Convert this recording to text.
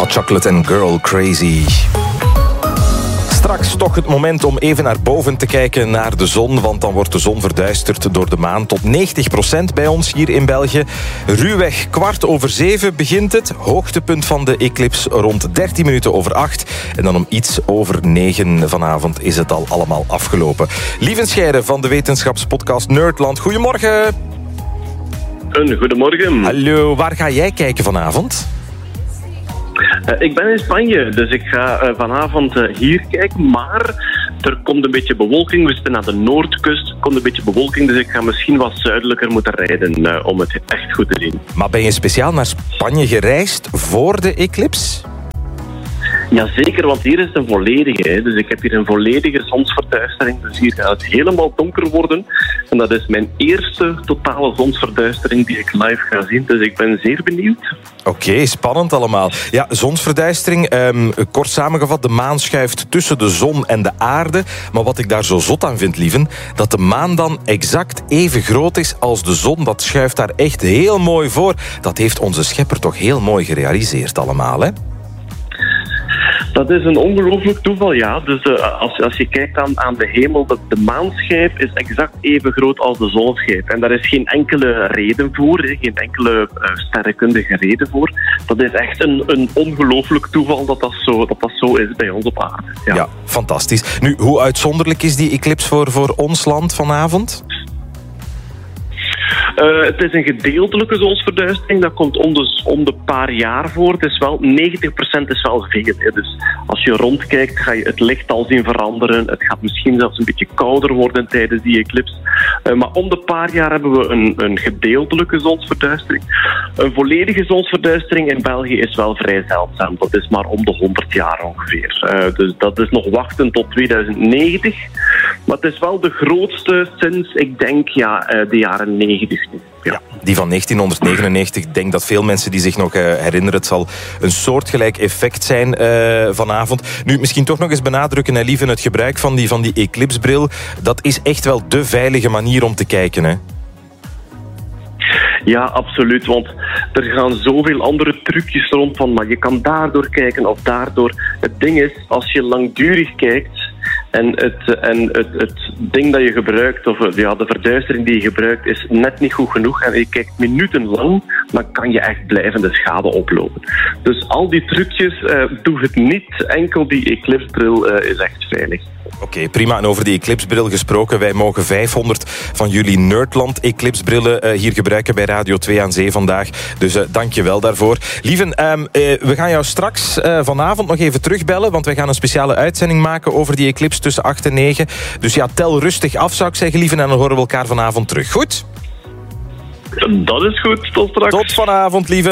Hot Chocolate en Girl Crazy. Straks toch het moment om even naar boven te kijken, naar de zon. Want dan wordt de zon verduisterd door de maan tot 90% bij ons hier in België. Ruwweg 6:15 begint het. Hoogtepunt van de eclips rond 13 minuten over 8. En dan om iets over 9 vanavond is het al allemaal afgelopen. Lieven Scheire van de wetenschapspodcast Nerdland. Goedemorgen. Een goedemorgen. Hallo, waar ga jij kijken vanavond? Ik ben in Spanje, dus ik ga vanavond hier kijken, maar er komt een beetje bewolking. We zitten aan de noordkust, er komt een beetje bewolking, dus ik ga misschien wat zuidelijker moeten rijden om het echt goed te zien. Maar ben je speciaal naar Spanje gereisd voor de eclips? Jazeker, want hier is het een volledige. Hè. Dus ik heb hier een volledige zonsverduistering. Dus hier gaat het helemaal donker worden. En dat is mijn eerste totale zonsverduistering die ik live ga zien. Dus ik ben zeer benieuwd. Oké, spannend allemaal. Ja, zonsverduistering. Kort samengevat, de maan schuift tussen de zon en de aarde. Maar wat ik daar zo zot aan vind, lieven, dat de maan dan exact even groot is als de zon. Dat schuift daar echt heel mooi voor. Dat heeft onze schepper toch heel mooi gerealiseerd allemaal, hè? Dat is een ongelooflijk toeval, ja. Dus als je kijkt aan de hemel, de maanschijf is exact even groot als de zonschijf. En daar is geen enkele reden voor, geen enkele sterrenkundige reden voor. Dat is echt een ongelooflijk toeval dat zo is bij ons op aarde. Ja, fantastisch. Nu, hoe uitzonderlijk is die eclips voor ons land vanavond? Het is een gedeeltelijke zonsverduistering. Dat komt om de paar jaar voor. Het is wel 90% is wel veel. Hè. Dus als je rondkijkt, ga je het licht al zien veranderen. Het gaat misschien zelfs een beetje kouder worden tijdens die eclips. Maar om de paar jaar hebben we een gedeeltelijke zonsverduistering. Een volledige zonsverduistering in België is wel vrij zeldzaam. Dat is maar om de 100 jaar ongeveer. Dus dat is nog wachten tot 2090. Maar het is wel de grootste sinds, ik denk, de jaren 90. Ja, die van 1999. Ik denk dat veel mensen die zich nog herinneren, het zal een soortgelijk effect zijn vanavond. Nu, misschien toch nog eens benadrukken, Lieven, het gebruik van die eclipsbril, dat is echt wel de veilige manier om te kijken, hè? Ja, absoluut, want er gaan zoveel andere trucjes rond van, maar je kan daardoor kijken of daardoor. Het ding is, als je langdurig kijkt en het ding dat je gebruikt, of de verduistering die je gebruikt, is net niet goed genoeg en je kijkt minutenlang, dan kan je echt blijvende schade oplopen. Dus al die trucjes, doe het niet. Enkel die eclipsbril is echt veilig. Oké, prima. En over die eclipsbril gesproken, wij mogen 500 van jullie Nerdland eclipsbrillen hier gebruiken bij Radio 2 aan Zee vandaag. Dus dank je wel daarvoor. Lieven, we gaan jou straks vanavond nog even terugbellen, want wij gaan een speciale uitzending maken over die eclips tussen 8 en 9. Dus ja, tel rustig af, zou ik zeggen, Lieven, en dan horen we elkaar vanavond terug. Goed? Dat is goed. Tot straks. Tot vanavond, Lieven.